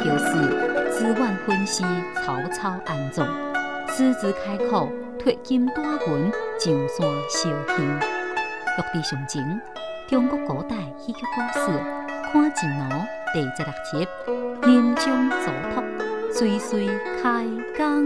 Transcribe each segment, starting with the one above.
表示自愿分尸草草安葬，狮子开口脱金大魂上山烧香。落地上前，中国古代戏剧故事看字喏第16集，临终嘱托，岁岁开工。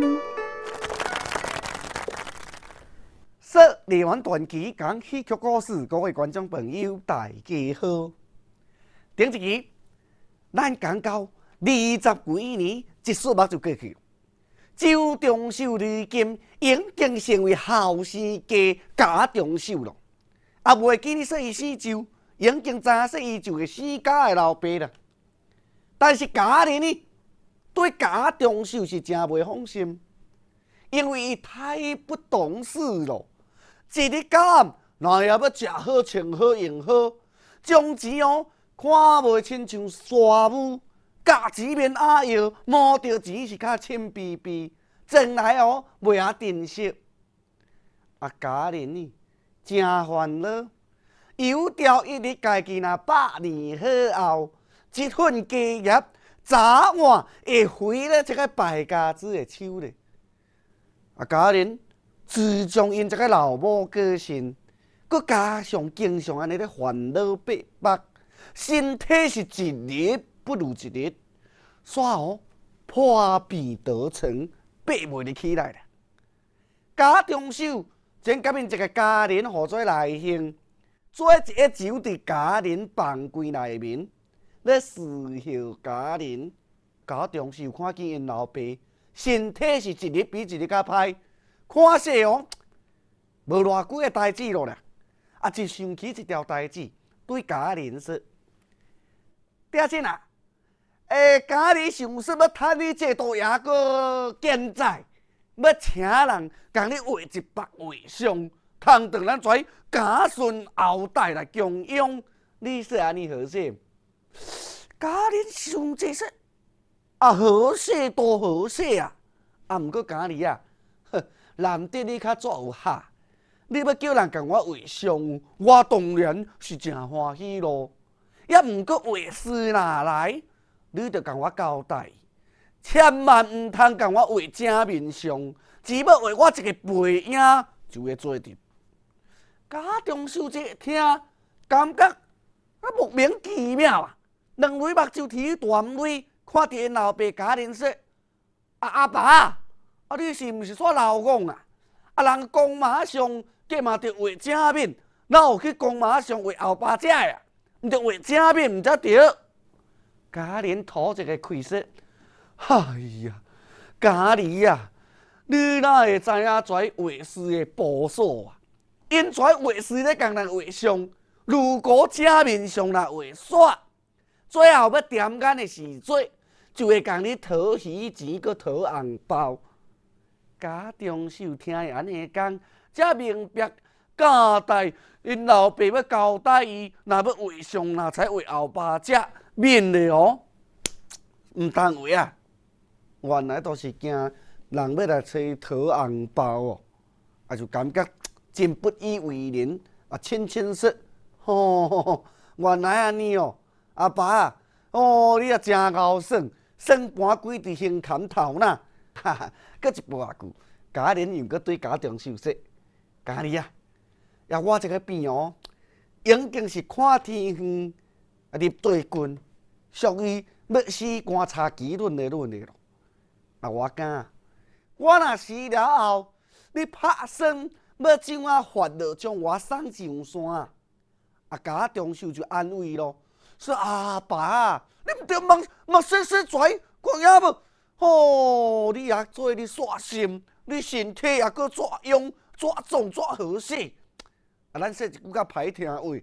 说梨园传奇讲戏剧故事，各位观众朋友大家好。顶一集，咱讲到20几年，一束目就过去。周中秀如今已经成为后世家家中秀了。也袂记你说伊死舅，已经知影说伊就是死家的老爸了。但是家人呢，对家中秀是真袂放心，因为伊太不懂事了。一日到暗，若也要食好、穿好、用好，将钱看袂亲像沙母，价钱免阿摇，摸着钱是较清逼逼，从来袂晓珍惜。家人呢，真烦恼，有朝一日家己若100年后，这份家业早晚会回咧这个败家子的手里。家人自从因这个老母过身，佮加上经常安尼咧烦恼逼迫，身体是一日不如一日，煞破壁得成，爬袂入起来了。家中秀前甲因一个家人互做内兄，做一个酒伫家人房柜内面，咧侍候家人。家中秀看见因老爸身体是一日比一日较歹。看势无偌久的代志咯啦，就想起一条代志，对家人说：“爹亲啊，家里想说要趁你这度也个健在，要请人共你画一幅画像，通当咱跩家孙后代来供养。你说安尼好势？”家人想这说：“好势多好势啊！毋过家里啊。”难得你较早有下，你要叫人共我画像，我当然是真欢喜咯。也毋过画师哪来，你着共我交代，千万毋通共我画正面像，只要画我一个背影就会做得。家中秀这听，感觉莫名其妙啊！两蕊目睭啼大泪，看着因老爸家人说：“阿爸。”你是毋是煞老戆啊？人公马上计嘛着画正面，哪有去公马上画后巴只呀？毋着画正面，毋则着。家人吐一个气说：“哎呀，家里呀，你哪会知影跩画师的步数啊？因跩画师咧共人画像，如果正面上若画煞，最后要点眼的时阵，就会共你讨鱼钱，佮讨红包。”家中秀听伊安尼讲，才明白交代因老爸要交代伊，若要画像，若才画后巴只面的毋通画啊！原来都是惊人要来找讨红包就感觉真不以为然亲说：“原来安尼阿爸你也真贤算，算盘规伫胸坎头呐！”哈哈，搁一步句，家人又搁对家中秀说：“家里啊，我这个病已经是看天远，入地近，属于要死观察基论的论了。我讲，我若死了后，你拍算要怎啊发落将我送上山？”家中秀就安慰咯，说：“阿爸，你毋着莫说跩，看影无？你也做你煞心，你身体也搁怎样怎壮怎好势？咱说一句较歹听话，